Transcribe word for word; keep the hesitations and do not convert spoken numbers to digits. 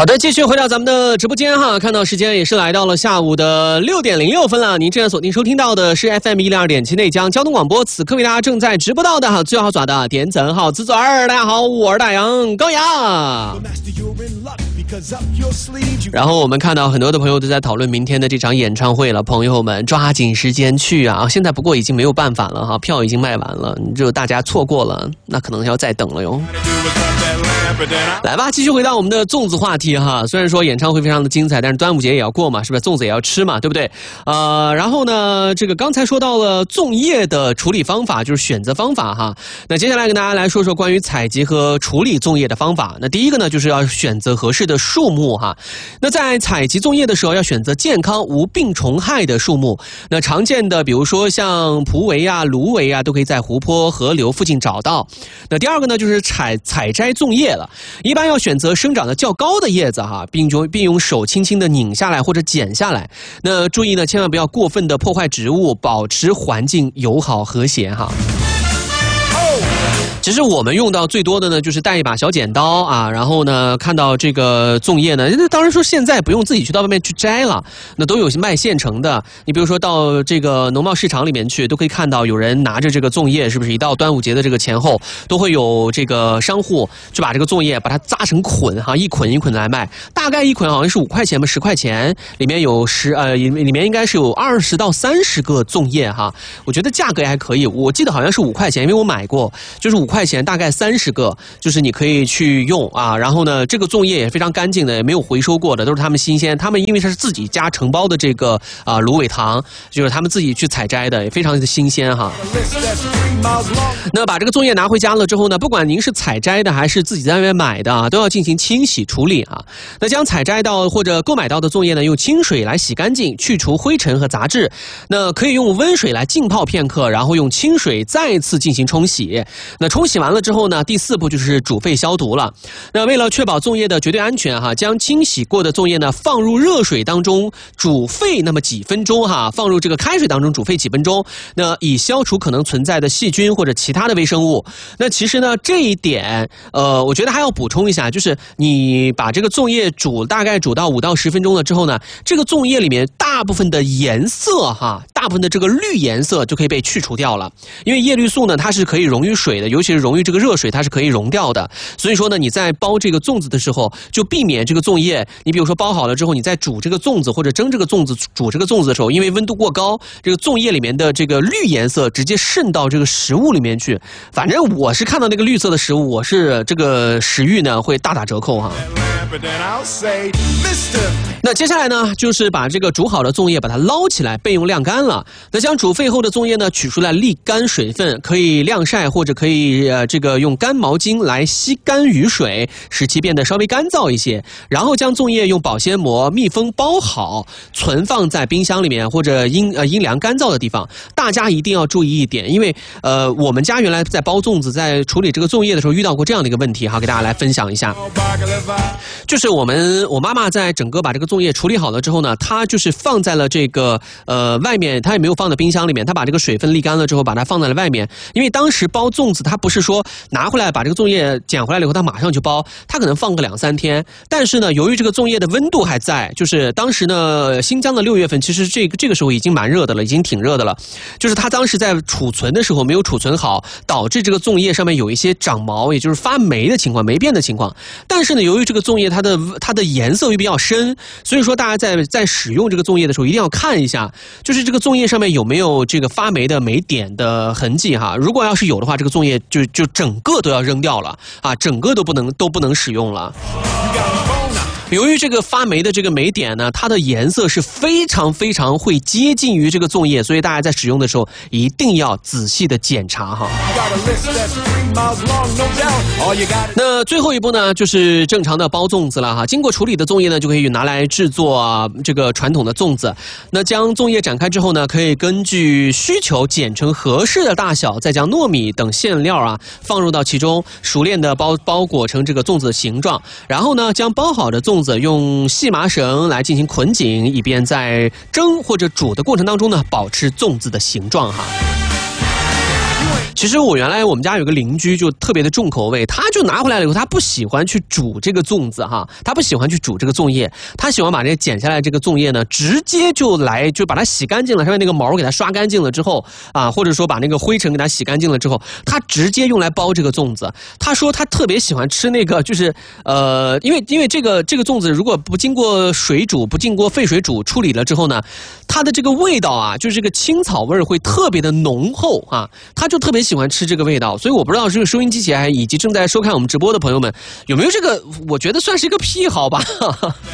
好的，继续回到咱们的直播间哈，看到时间也是来到了下午的六点零六分了。您正在锁定收听到的是 F M 一零二点七内江交通广播，此刻为大家正在直播到的哈最好耍的点赞号子嘴儿，大家好，我是大洋高雅。然后我们看到很多的朋友都在讨论明天的这场演唱会了，朋友们抓紧时间去啊！现在不过已经没有办法了哈，票已经卖完了，就大家错过了，那可能要再等了哟。来吧，继续回到我们的粽子话题哈。虽然说演唱会非常的精彩，但是端午节也要过嘛，是不是？粽子也要吃嘛，对不对？呃，然后呢，这个刚才说到了粽叶的处理方法，就是选择方法哈。那接下来跟大家来说说关于采集和处理粽叶的方法。那第一个呢，就是要选择合适的树木哈。那在采集粽叶的时候，要选择健康无病虫害的树木。那常见的，比如说像蒲苇啊、芦苇啊，都可以在湖泊、河流附近找到。那第二个呢，就是采采摘粽叶了。一般要选择生长的较高的叶子哈，并就并用手轻轻的拧下来或者剪下来。那注意呢，千万不要过分的破坏植物，保持环境友好和谐哈。其实我们用到最多的呢，就是带一把小剪刀啊，然后呢，看到这个粽叶呢，当然说现在不用自己去到外面去摘了，那都有卖现成的。你比如说到这个农贸市场里面去，都可以看到有人拿着这个粽叶，是不是？一到端午节的这个前后，都会有这个商户去把这个粽叶把它扎成捆哈，一捆一捆的来卖，大概一捆好像是五块钱吧，十块钱，里面有十呃，里面应该是有二十到三十个粽叶哈，我觉得价格也还可以，我记得好像是五块钱，因为我买过，就是五块钱大概三十个，就是你可以去用啊。然后呢，这个粽叶也非常干净的，也没有回收过的，都是他们新鲜。他们因为它是自己家承包的这个啊芦苇糖，就是他们自己去采摘的，也非常的新鲜哈。那把这个粽叶拿回家了之后呢，不管您是采摘的还是自己在外面买的啊，都要进行清洗处理啊。那将采摘到或者购买到的粽叶呢，用清水来洗干净，去除灰尘和杂质。那可以用温水来浸泡片刻，然后用清水再次进行冲洗。那冲洗完了之后呢，第四步就是煮沸消毒了。那为了确保粽叶的绝对安全哈，将清洗过的粽叶呢放入热水当中煮沸那么几分钟哈，放入这个开水当中煮沸几分钟，那以消除可能存在的细菌或者其他的微生物。那其实呢这一点呃，我觉得还要补充一下，就是你把这个粽叶煮大概煮到五到十分钟了之后呢，这个粽叶里面大部分的颜色哈，大部分的这个绿颜色就可以被去除掉了。因为叶绿素呢它是可以溶于水的，尤其是溶于这个热水，它是可以溶掉的。所以说呢，你在包这个粽子的时候，就避免这个粽叶，你比如说包好了之后，你在煮这个粽子或者蒸这个粽子、煮这个粽子的时候，因为温度过高，这个粽叶里面的这个绿颜色直接渗到这个食物里面去。反正我是看到那个绿色的食物，我是这个食欲呢会大打折扣哈。那接下来呢，就是把这个煮好的粽叶把它捞起来，备用晾干了。那将煮沸后的粽叶呢取出来沥干水分，可以晾晒或者可以呃这个用干毛巾来吸干雨水，使其变得稍微干燥一些。然后将粽叶用保鲜膜密封包好，存放在冰箱里面或者阴呃阴凉干燥的地方。大家一定要注意一点，因为呃我们家原来在包粽子，在处理这个粽叶的时候遇到过这样的一个问题哈，给大家来分享一下。就是我们我妈妈在整个把这个粽叶处理好了之后呢，她就是放在了这个呃外面，她也没有放在冰箱里面，她把这个水分沥干了之后把它放在了外面。因为当时包粽子她不是说拿回来把这个粽叶捡回来了以后她马上就包，她可能放个两三天。但是呢，由于这个粽叶的温度还在，就是当时呢新疆的六月份其实这个这个时候已经蛮热的了，已经挺热的了。就是她当时在储存的时候没有储存好，导致这个粽叶上面有一些长毛，也就是发霉的情况，霉变的情况。但是呢，由于这个粽叶它的它的颜色又比较深，所以说大家在在使用这个粽叶的时候一定要看一下，就是这个粽叶上面有没有这个发霉的霉点的痕迹哈。如果要是有的话，这个粽叶就就整个都要扔掉了啊，整个都不能都不能使用了。由于这个发霉的这个霉点呢，它的颜色是非常非常会接近于这个粽叶，所以大家在使用的时候一定要仔细的检查哈。那最后一步呢，就是正常的包粽子了哈。经过处理的粽叶呢，就可以拿来制作这个传统的粽子。那将粽叶展开之后呢，可以根据需求剪成合适的大小，再将糯米等馅料啊放入到其中，熟练的包包裹成这个粽子的形状。然后呢，将包好的粽子用细麻绳来进行捆紧，以便在蒸或者煮的过程当中呢，保持粽子的形状哈。 其实我原来我们家有个邻居就特别的重口味，他就拿回来了以后，他不喜欢去煮这个粽子哈，他不喜欢去煮这个粽叶，他喜欢把这剪下来这个粽叶呢，直接就来就把它洗干净了，上面那个毛给它刷干净了之后啊，或者说把那个灰尘给它洗干净了之后，他直接用来包这个粽子。他说他特别喜欢吃那个，就是呃，因为因为这个这个粽子如果不经过水煮，不经过沸水煮处理了之后呢，它的这个味道啊，就是这个青草味会特别的浓厚啊，他就特别喜欢吃这个味道。所以我不知道这个收音机前以及正在收看我们直播的朋友们有没有这个，我觉得算是一个癖好吧。